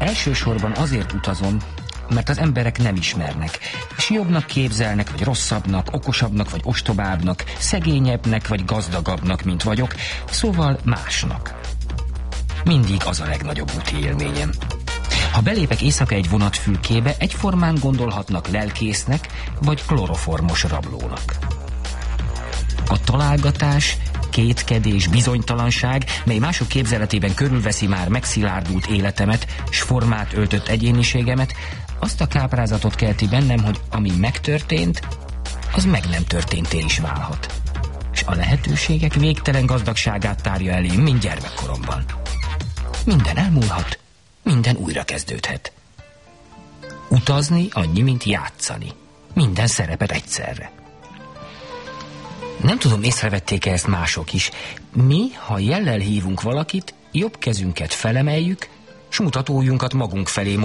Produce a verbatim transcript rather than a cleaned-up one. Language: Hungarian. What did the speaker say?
Elsősorban azért utazom, mert az emberek nem ismernek, és jobbnak képzelnek, vagy rosszabbnak, okosabbnak, vagy ostobábbnak, szegényebbnek, vagy gazdagabbnak, mint vagyok, szóval másnak. Mindig az a legnagyobb úti élményem. Ha belépek éjszaka egy vonatfülkébe, egyformán gondolhatnak lelkésznek, vagy kloroformos rablónak. A találgatás, kétkedés, bizonytalanság, mely mások képzeletében körülveszi már megszilárdult életemet, s formát öltött egyéniségemet, azt a káprázatot kelti bennem, hogy ami megtörtént, az meg nem történté is válhat. És a lehetőségek végtelen gazdagságát tárja elém, mint gyermekkoromban. Minden elmúlhat, minden újra kezdődhet. Utazni annyi, mint játszani. Minden szerepet egyszerre. Nem tudom, észrevették-e ezt mások is. Mi, ha jellel hívunk valakit, jobb kezünket felemeljük, s mutatójunkat magunk felé